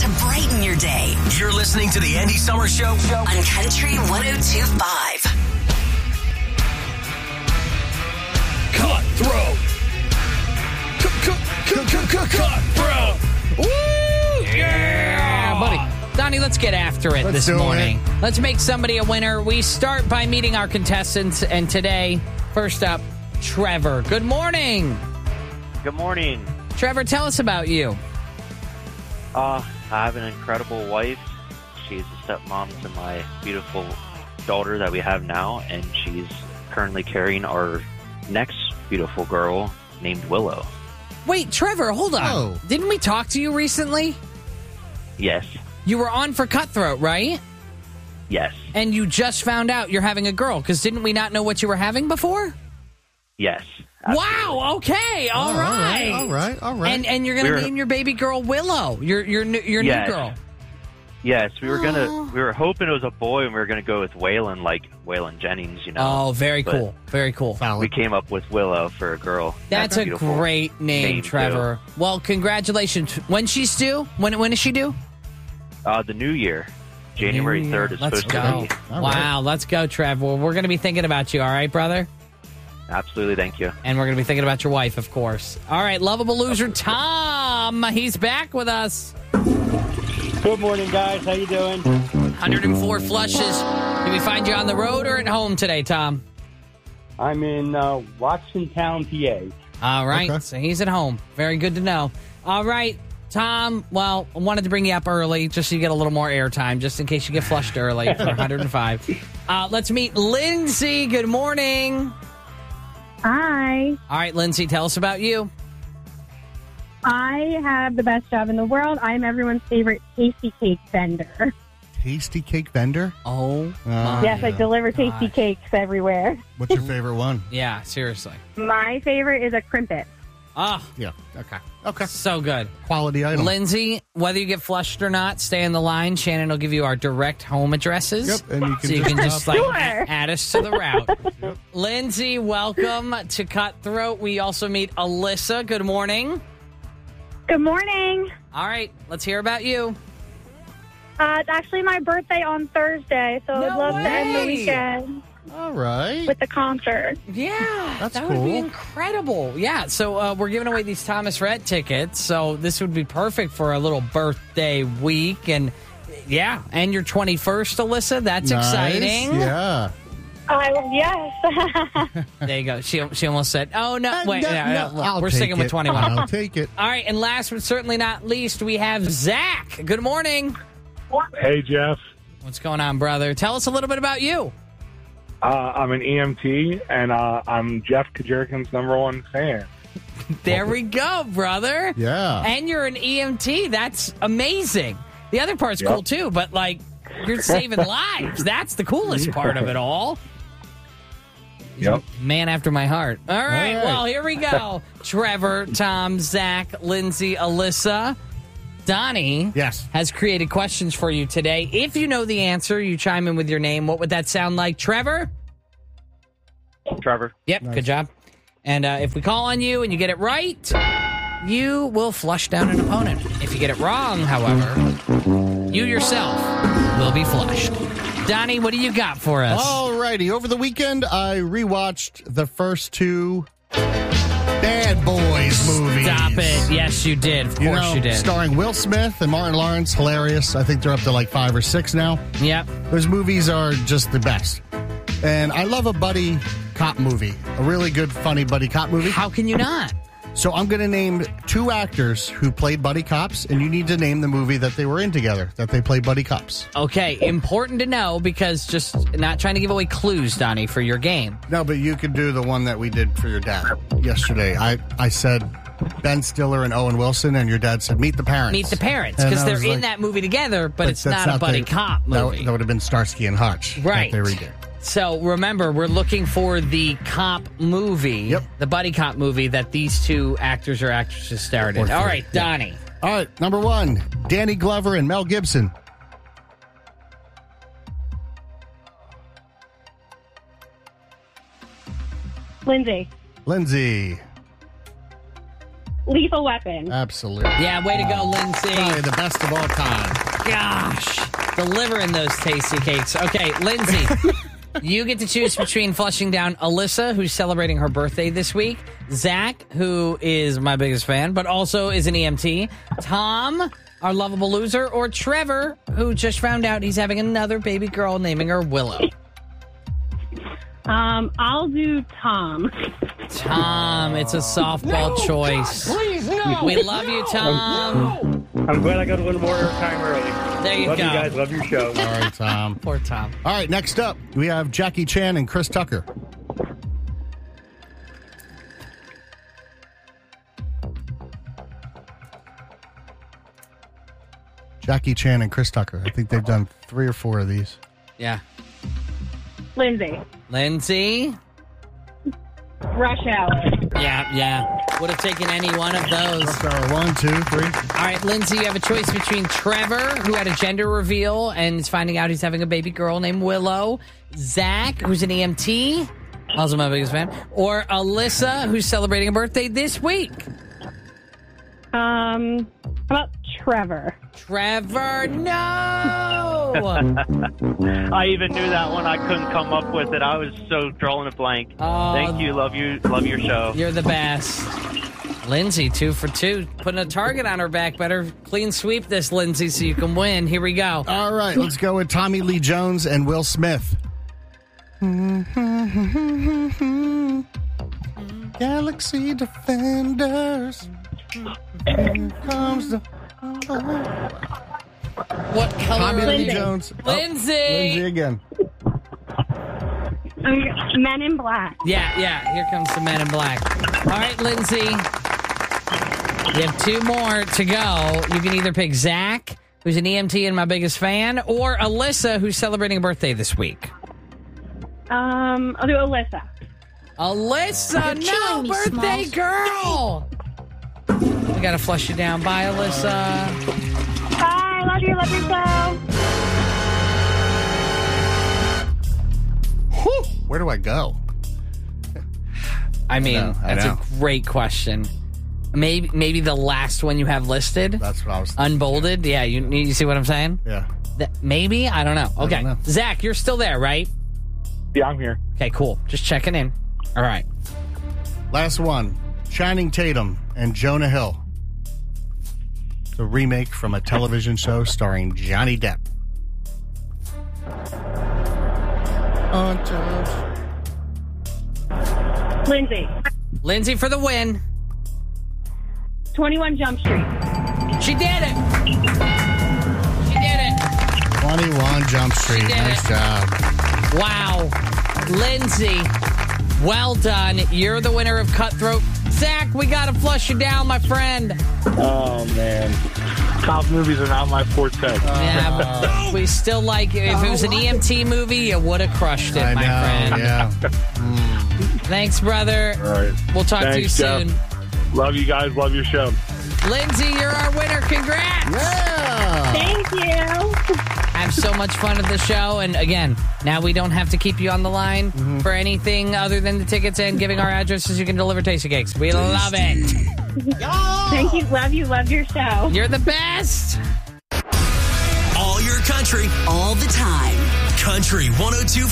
to brighten your day. You're listening to the Andy Summer Show On Country 102.5. Cutthroat. Cutthroat. Woo! Yeah, buddy. Donnie, let's get after it this morning. Let's make somebody a winner. We start by meeting our contestants, and today, first up, Trevor. Good morning. Good morning. Trevor, tell us about you. I have an incredible wife. She's a stepmom to my beautiful daughter that we have now, and she's currently carrying our next beautiful girl named Willow. Wait, Trevor, hold on. Oh. Didn't we talk to you recently? Yes. You were on for Cutthroat, right? Yes. And you just found out you're having a girl, because didn't we not know what you were having before? Yes. Absolutely. Wow, okay, all right. All right. And you're going to name your baby girl Willow, your new girl. Yes, we were hoping it was a boy, and we were gonna go with Waylon, like Waylon Jennings, you know. Oh, very But cool. Very cool. We came up with Willow for a girl. That's a beautiful great name, Trevor. too. Well, congratulations. When she's due? When is she due? The new year, January 3rd is Let's supposed go. to be. Wow, let's go, Trevor. Well, we're going to be thinking about you, all right, brother? Absolutely, thank you. And we're going to be thinking about your wife, of course. All right, lovable loser Tom. He's back with us. Good morning, guys. How you doing? 104 flushes. Did we find you on the road or at home today, Tom? I'm in Watsontown, PA. All right, Okay. so he's at home. Very good to know. All right, Tom, well, I wanted to bring you up early just so you get a little more airtime, just in case you get flushed early for 105. Let's meet Lindsay. Good morning. Hi. All right, Lindsay, tell us about you. I have the best job in the world. I'm everyone's favorite tasty cake vendor. Tasty cake vendor? Oh, Yes, I deliver tasty cakes everywhere. What's your favorite one? yeah, seriously. My favorite is a crimpet. Oh, Yeah. Okay. so good. Quality item. Lindsay, whether you get flushed or not, stay on the line. Shannon will give you our direct home addresses. Yep, and you can so you just can just like Sure. add us to the route. Lindsay, welcome to Cutthroat. We also meet Alyssa. Good morning. Good morning. All right, let's hear about you. It's actually my birthday on Thursday, so I'd love to end the way. weekend All right. with the concert. Yeah, That's that would cool. be incredible. Yeah, so we're giving away these Thomas Rhett tickets, so this would be perfect for a little birthday week. And yeah, and your 21st, Alyssa. That's Nice. exciting. Yeah. Yes. There you go. She almost said, "Oh no, wait, No, no, no, I'll we're take sticking with it. 21." I'll take it. All right, and last but certainly not least, we have Zach. Good morning. Hey, Jeff. What's going on, brother? Tell us a little bit about you. I'm an EMT, and I'm Jeff Kajirkin's #1 fan. There we go, brother. Yeah. And you're an EMT. That's amazing. The other part's cool too, but like you're saving lives. That's the coolest part of it all. Yep. Man after my heart. All right, All right. well, here we go. Trevor, Tom, Zach, Lindsay, Alyssa, Donnie Yes. has created questions for you today. If you know the answer, you chime in with your name. What would that sound like, Trevor? Trevor. Yep, good job. And if we call on you and you get it right, you will flush down an opponent. If you get it wrong, however, you yourself will be flushed. Donnie, what do you got for us? All righty. Over the weekend, I rewatched the first two Bad Boys movies. Stop it. Yes, you did. Of course you did. Starring Will Smith and Martin Lawrence. Hilarious. I think they're up to like 5 or 6 now. Yep. Those movies are just the best. And I love a buddy cop movie. A really good, funny buddy cop movie. How can you not? So I'm going to name 2 actors who played buddy cops, and you need to name the movie that they were in together, that they played buddy cops. Okay, important to know because just not trying to give away clues, Donnie, for your game. No, but you could do the one that we did for your dad yesterday. I said Ben Stiller and Owen Wilson, and your dad said Meet the Parents. Meet the Parents, And because I they're was in like, that movie together, but it's that's not a buddy the- cop movie. That would have been Starsky and Hutch. Right. That they redid. So remember, we're looking for the cop movie, Yep. the buddy cop movie that these 2 actors or actresses starred in. Or All 3, right, yeah. Donnie. All right, number 1, Danny Glover and Mel Gibson. Lindsay. Lindsay. Lethal Weapon. Absolutely. Yeah, way to go, Lindsay. Probably the best of all time. Gosh, delivering those tasty cakes. Okay, Lindsay, you get to choose between flushing down Alyssa, who's celebrating her birthday this week, Zach, who is my biggest fan, but also is an EMT, Tom, our lovable loser, or Trevor, who just found out he's having another baby girl, naming her Willow. I'll do Tom. Tom, it's a softball choice. Please, no. We love you, Tom. I'm glad I got a little more time early. There you Love go. you guys. Love your show. All right, Tom. Poor Tom. All right, next up, we have Jackie Chan and Chris Tucker. Jackie Chan and Chris Tucker. I think they've done 3 or 4 of these. Yeah. Lindsay. Lindsay? Rush Hour. Yeah. Would have taken any one of those. So 1, 2, 3. All right, Lindsay, you have a choice between Trevor, who had a gender reveal and is finding out he's having a baby girl named Willow, Zach, who's an EMT, also my biggest fan, or Alyssa, who's celebrating a birthday this week. How about Trevor? Trevor, no! I even knew that one. I couldn't come up with it. I was so drawing a blank. Thank you. Love you. Love your show. You're the best. Lindsay, 2 for 2, putting a target on her back. Better clean sweep this, Lindsay, so you can win. Here we go. All right, let's go with Tommy Lee Jones and Will Smith. Galaxy Defenders. Here comes the... What color? Tommy Lee Lindsay. Jones. Lindsay. Lindsay again. Men in Black. Yeah. Here comes the Men in Black. All right, Lindsay. You have 2 more to go. You can either pick Zach, who's an EMT and my biggest fan, or Alyssa, who's celebrating a birthday this week. I'll do Alyssa. Alyssa, no, birthday girl. We got to flush you down. Bye, Alyssa. Bye. Love you. Love your show. Where do I go? I mean, I that's know. a great question. Maybe the last one you have listed, That's what I was thinking. unbolded. Yeah, you see what I'm saying? Yeah. Maybe? I don't know. Okay. don't know. Zach, you're still there, right? Yeah, I'm here. Okay, cool. Just checking in. All right. Last one. Channing Tatum and Jonah Hill. The remake from a television show starring Johnny Depp. Lindsay. Lindsay for the win. 21 Jump Street. She did it. She did it. 21 Jump Street. She did Nice it. job. Wow. Lindsay, well done. You're the winner of Cutthroat. Zach, we got to flush you down, my friend. Oh, man. Cop movies are not my forte. Yeah, but we still like it. If it was an EMT movie, you would have crushed it, I know, my friend. yeah. Thanks, brother. All right. We'll talk to you Thanks, Jeff. soon. Love you guys. Love your show. Lindsay, you're our winner. Congrats. Yeah. Thank you. Have so much fun at the show. And again, now we don't have to keep you on the line for anything other than the tickets and giving our addresses. You can deliver Tasty Cakes. We love it. Thank you. Love you. Love your show. You're the best. All your country, All the time. Country 102.5.